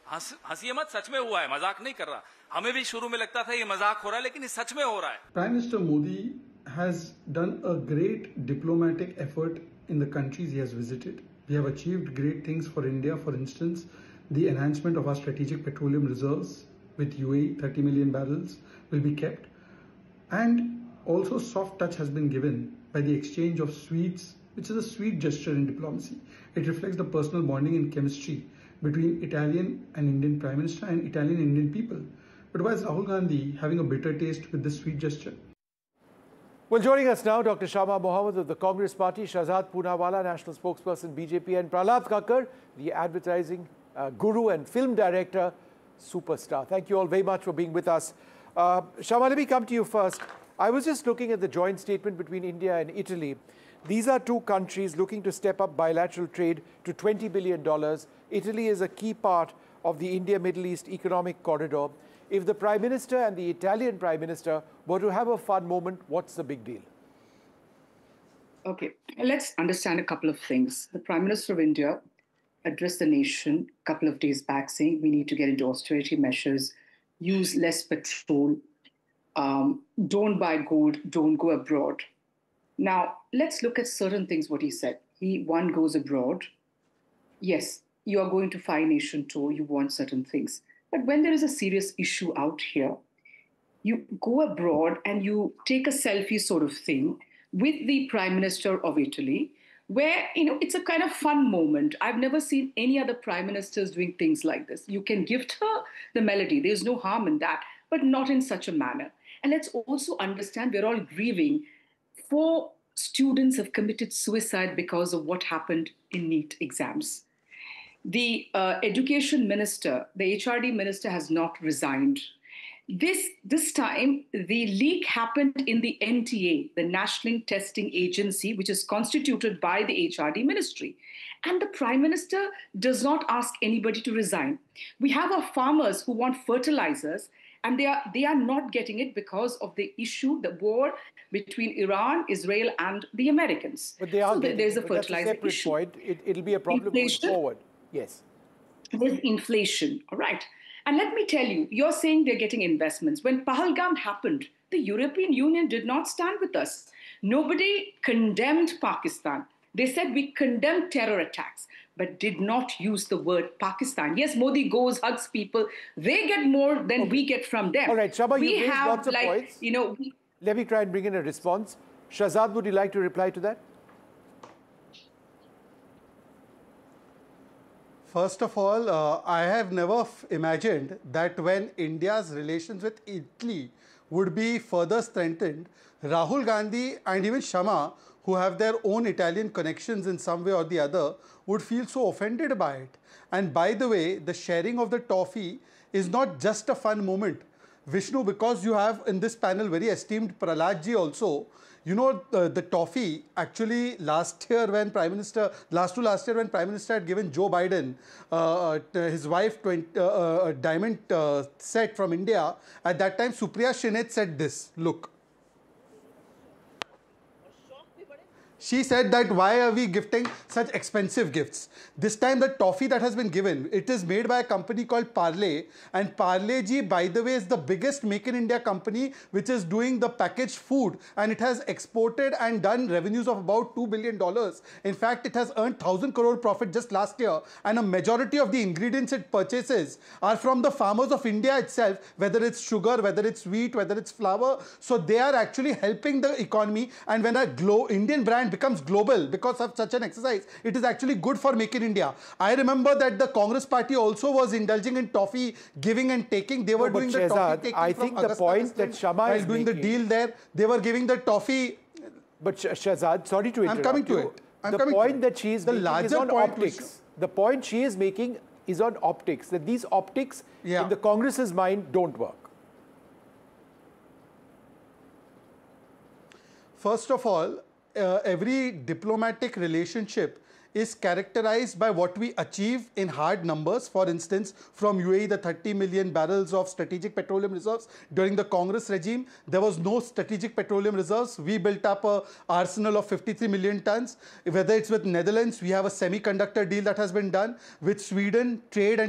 हंसी मत, सच में हुआ है, मजाक नहीं कर रहा. हमें भी शुरू में लगता था ये मजाक हो रहा है, लेकिन ये सच में हो रहा है. Prime Minister Modi has done a great diplomatic effort in the countries he has visited. We have achieved great things for India. For instance, the enhancement of our strategic petroleum reserves with UAE, 30 million barrels will be kept. And also soft touch has been given by the exchange of sweets, which is a sweet gesture in diplomacy. It reflects the personal bonding and chemistry between Italian and Indian Prime Minister and Italian and Indian people. But why is Rahul Gandhi having a bitter taste with this sweet gesture? Well, joining us now, Dr. Shama Mohammed of the Congress Party, Shahzad Poonawala, National Spokesperson, BJP, and Prahlad Kakkar, the advertising guru and film director, superstar. Thank you all very much for being with us. Shama, let me come to you first. I was just looking at the joint statement between India and Italy. These are two countries looking to step up bilateral trade to $20 billion. Italy is a key part of the India-Middle East economic corridor. If the Prime Minister and the Italian Prime Minister were to have a fun moment, what's the big deal? Okay, let's understand a couple of things. The Prime Minister of India addressed the nation a couple of days back saying we need to get into austerity measures, use less petrol, don't buy gold, don't go abroad. Now, let's look at certain things what he said. One goes abroad. Yes, you are going to fly nation tour, you want certain things. But when there is a serious issue out here, you go abroad and you take a selfie sort of thing with the Prime Minister of Italy, where, it's a kind of fun moment. I've never seen any other Prime Ministers doing things like this. You can gift her the melody. There's no harm in that, but not in such a manner. And let's also understand we're all grieving. 4 students have committed suicide because of what happened in NEET exams. The education minister, the HRD minister, has not resigned. This time, the leak happened in the NTA, the National Testing Agency, which is constituted by the HRD ministry. And the Prime Minister does not ask anybody to resign. We have our farmers who want fertilizers, and they are not getting it because of the issue, the war between Iran, Israel, and the Americans. But they are so there's a fertilizer that's a separate issue. point. It'll be a problem going forward. Yes. There's inflation, all right. And let me tell you, you're saying they're getting investments. When Pahalgam happened, the European Union did not stand with us. Nobody condemned Pakistan. They said we condemn terror attacks, but did not use the word Pakistan. Yes, Modi goes, hugs people. They get more than we get from them. All right, Shama, you raised lots of points. Let me try and bring in a response. Shahzad, would you like to reply to that? First of all, I have never imagined that when India's relations with Italy would be further strengthened, Rahul Gandhi and even Shama, who have their own Italian connections in some way or the other, would feel so offended by it. And by the way, the sharing of the toffee is not just a fun moment. Vishnu, because you have in this panel very esteemed Prahlad ji also, the toffee actually last year when Prime Minister had given Joe Biden, his wife, a diamond set from India, at that time Supriya Shrinet said this, look. She said that why are we gifting such expensive gifts? This time the toffee that has been given, it is made by a company called Parle. And Parle ji, by the way, is the biggest Make in India company which is doing the packaged food. And it has exported and done revenues of about $2 billion. In fact, it has earned 1,000 crore profit just last year. And a majority of the ingredients it purchases are from the farmers of India itself, whether it's sugar, whether it's wheat, whether it's flour. So they are actually helping the economy. And when a Indian brand becomes global because of such an exercise, it is actually good for Make in India. I remember that the Congress party also was indulging in toffee giving and taking. They were doing the toffee taking. I think the point that Shama is doing making, the deal there, they were giving the toffee. But Shahzad, sorry to interrupt. I'm coming to it. The point that she is making is on optics. The point she is making is on optics, that these optics in the Congress's mind don't work. First of all, every diplomatic relationship is characterized by what we achieve in hard numbers. For instance, from UAE, the 30 million barrels of strategic petroleum reserves. During the Congress regime, there was no strategic petroleum reserves. We built up an arsenal of 53 million tons. Whether it's with Netherlands, we have a semiconductor deal that has been done. With Sweden, trade and